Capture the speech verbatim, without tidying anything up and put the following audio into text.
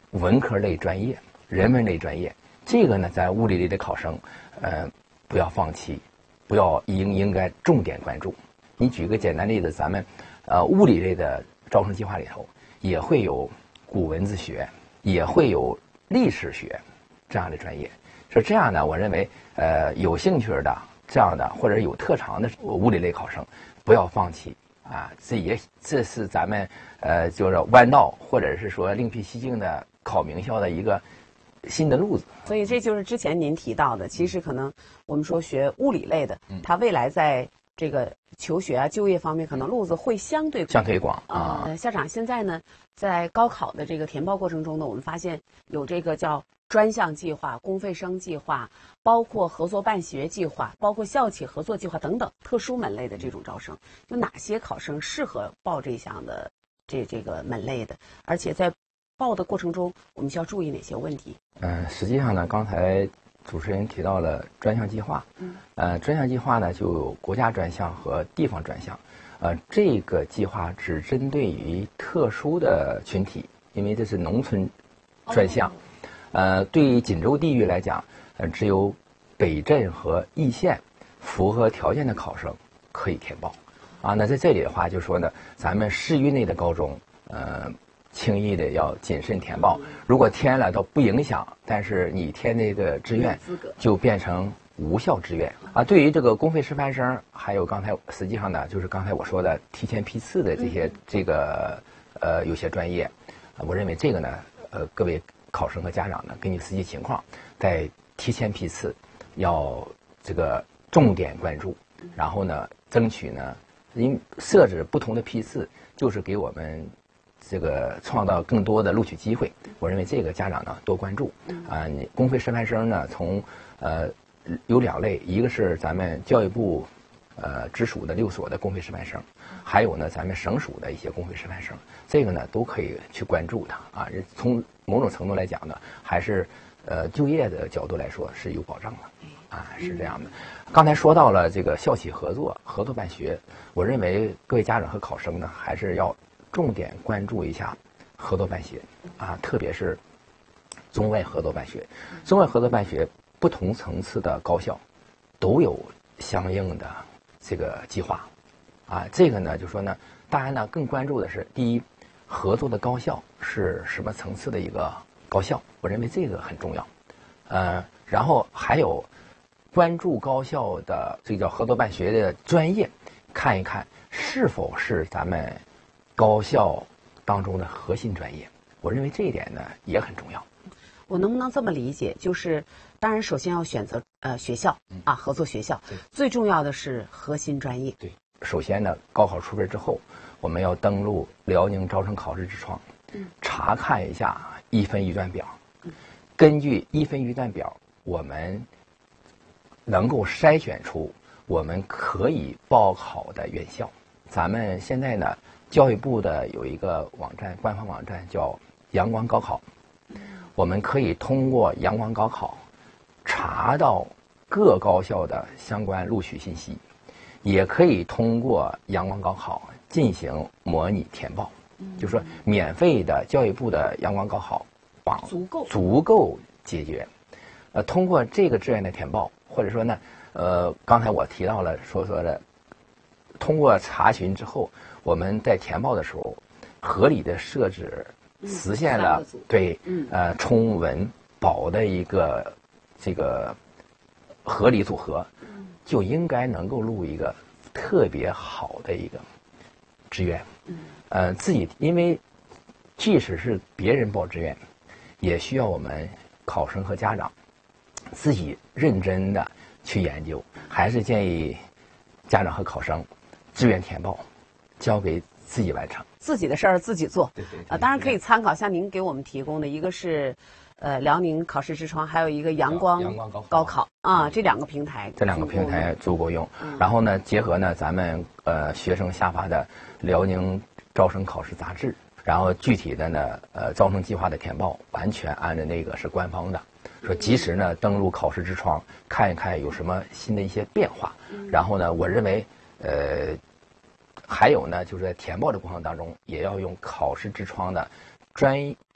文科类专业、人文类专业，这个呢，在物理类的考生，呃，不要放弃，不要应应该重点关注。你举个简单例子，咱们呃物理类的招生计划里头也会有古文字学，也会有历史学这样的专业。是这样呢，我认为呃有兴趣的这样的或者有特长的物理类考生，不要放弃啊！这也这是咱们呃就是弯道或者是说另辟蹊径的考名校的一个新的路子。 所以这就是之前您提到的，其实可能我们说学物理类的，他未来在这个求学啊、就业方面，可能路子会相对相对广啊。 呃，校长，现在呢，在高考的这个填报过程中呢，我们发现有这个叫专项计划、公费生计划，包括合作办学计划，包括校企合作计划等等特殊门类的这种招生，有哪些考生适合报这项的这这个门类的？而且在报的过程中，我们需要注意哪些问题？ 嗯、呃，实际上呢，刚才主持人提到了专项计划，嗯，呃，专项计划呢就有国家专项和地方专项，呃，这个计划只针对于特殊的群体，因为这是农村专项，哦、呃，对于锦州地域来讲，呃，只有北镇和易县符合条件的考生可以填报，啊，那在这里的话，就说呢，咱们市域内的高中，呃。轻易的要谨慎填报，如果填了都不影响，但是你填这个志愿就变成无效志愿啊。对于这个公费师范生，还有刚才实际上呢，就是刚才我说的提前批次的这些这个呃有些专业，我认为这个呢，呃各位考生和家长呢，根据实际情况，在提前批次要这个重点关注，然后呢，争取呢，因设置不同的批次，就是给我们。这个创造更多的录取机会，我认为这个家长呢多关注啊。你公费师范生呢，从呃有两类，一个是咱们教育部呃直属的六所的公费师范生，还有呢咱们省属的一些公费师范生，这个呢都可以去关注它啊。从某种程度来讲呢，还是呃就业的角度来说是有保障的啊，是这样的。刚才说到了这个校企合作、合作办学，我认为各位家长和考生呢，还是要重点关注一下合作办学啊，特别是中外合作办学。中外合作办学不同层次的高校都有相应的这个计划啊。这个呢，就说呢，当然呢，更关注的是第一，合作的高校是什么层次的一个高校，我认为这个很重要。呃，然后还有关注高校的这个叫合作办学的专业，看一看是否是咱们高校当中的核心专业，我认为这一点呢也很重要。 我能不能这么理解？就是，当然首先要选择呃学校啊，合作学校，最重要的是核心专业。 对，首先呢，高考出分之后，我们要登录辽宁招生考试之窗，嗯，查看一下一分预段表，嗯，根据一分预段表，我们能够筛选出我们可以报考的院校。咱们现在呢，教育部的有一个网站，官方网站叫阳光高考，我们可以通过阳光高考查到各高校的相关录取信息，也可以通过阳光高考进行模拟填报，就是说免费的教育部的阳光高考网足够足够解决。呃，通过这个志愿的填报，或者说呢，呃，刚才我提到了说说的，通过查询之后，我们在填报的时候，合理的设置，实现了、嗯、对，呃，充文保的一个这个合理组合，就应该能够录一个特别好的一个志愿。呃，自己因为即使是别人报志愿，也需要我们考生和家长自己认真的去研究，还是建议家长和考生志愿填报交给自己完成， 自己的事儿自己做。 对对对， 呃，当然可以参考像您给我们提供的一个是，呃，辽宁考试之窗，还有一个阳光阳光高考高考啊，这两个平台， 这两个平台足够用。嗯、然后呢，结合呢咱们呃学生下发的辽宁招生考试杂志，然后具体的呢呃招生计划的填报，完全按照那个是官方的。说及时呢登录考试之窗，看一看有什么新的一些变化。然后呢，我认为呃还有呢，就是在填报的过程当中，也要用考试之窗的专